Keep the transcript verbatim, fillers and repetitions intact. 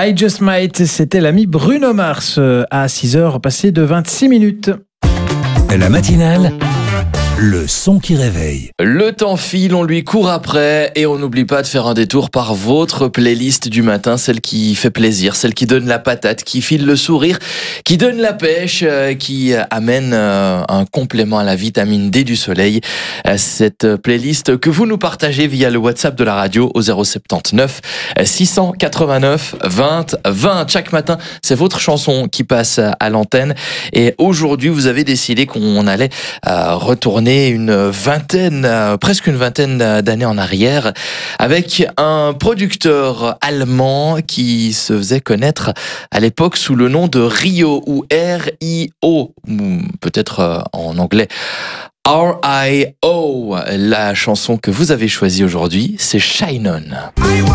I Just Might, c'était l'ami Bruno Mars à six heures passées de vingt-six minutes. La matinale, le son qui réveille. Le temps file, on lui court après et on n'oublie pas de faire un détour par votre playlist du matin, celle qui fait plaisir, celle qui donne la patate, qui file le sourire, qui donne la pêche, euh, qui amène euh, un complément à la vitamine D du soleil. Euh, cette playlist que vous nous partagez via le WhatsApp de la radio au zéro soixante-dix-neuf six cent quatre-vingt-neuf vingt vingt. Chaque matin, c'est votre chanson qui passe à l'antenne et aujourd'hui, vous avez décidé qu'on allait euh, retourner une vingtaine, euh, presque une vingtaine d'années en arrière, avec un producteur allemand qui se faisait connaître à l'époque sous le nom de Rio, ou R I O, ou peut-être euh, en anglais R I O. La chanson que vous avez choisie aujourd'hui, c'est Shine On.